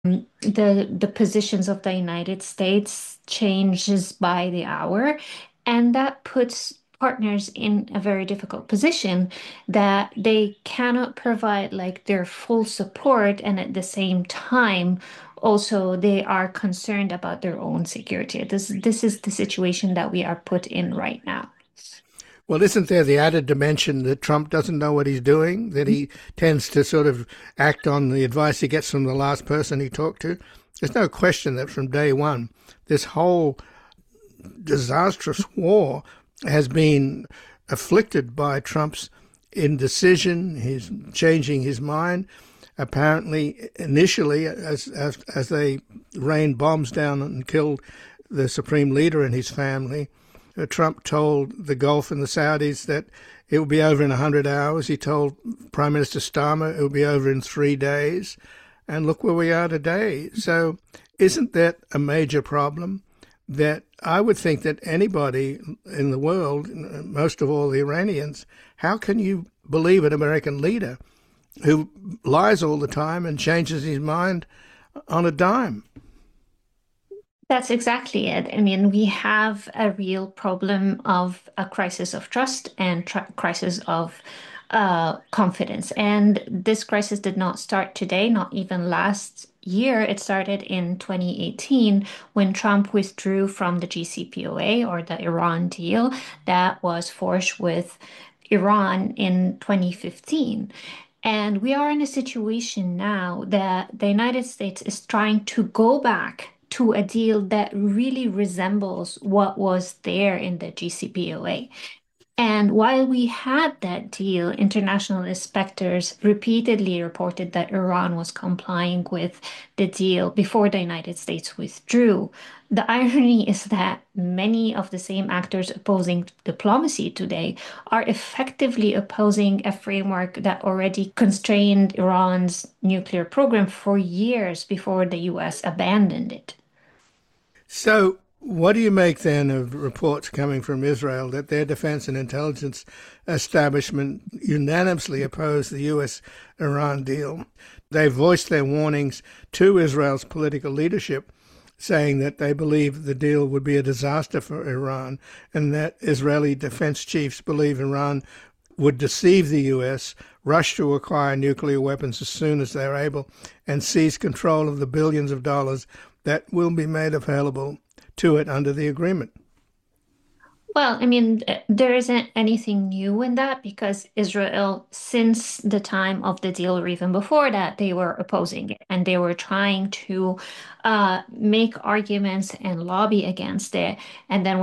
The positions of the United States changes by the hour, and that puts partners in a very difficult position that they cannot provide like their full support, and at the same time, also they are concerned about their own security. This is the situation that we are put in right now. Well, isn't there the added dimension that Trump doesn't know what he's doing, that he tends to sort of act on the advice he gets from the last person he talked to? There's no question that from day one, this whole disastrous war has been afflicted by Trump's indecision, his changing his mind. Apparently, initially, as they rained bombs down and killed the supreme leader and his family, Trump told the Gulf and the Saudis that it would be over in 100 hours. He told Prime Minister Starmer it would be over in 3 days. And look where we are today. So isn't that a major problem? That I would think that anybody in the world, most of all the Iranians, how can you believe an American leader who lies all the time and changes his mind on a dime? That's exactly it. I mean, we have a real problem of a crisis of trust and tr crisis of confidence. And this crisis did not start today, not even last year. It started in 2018 when Trump withdrew from the GCPOA, or the Iran deal that was forged with Iran in 2015. And we are in a situation now that the United States is trying to go back to a deal that really resembles what was there in the GCPOA. And while we had that deal, international inspectors repeatedly reported that Iran was complying with the deal before the United States withdrew. The irony is that many of the same actors opposing diplomacy today are effectively opposing a framework that already constrained Iran's nuclear program for years before the US abandoned it. So, what do you make then of reports coming from Israel that their defense and intelligence establishment unanimously oppose the US Iran deal? They voiced their warnings to Israel's political leadership, saying that they believe the deal would be a disaster for Iran and that Israeli defense chiefs believe Iran would deceive the US, rush to acquire nuclear weapons as soon as they're able, and seize control of the billions of dollars that will be made available to it under the agreement. Well, I mean, there isn't anything new in that because Israel, since the time of the deal or even before that, they were opposing it and they were trying to make arguments and lobby against it. And then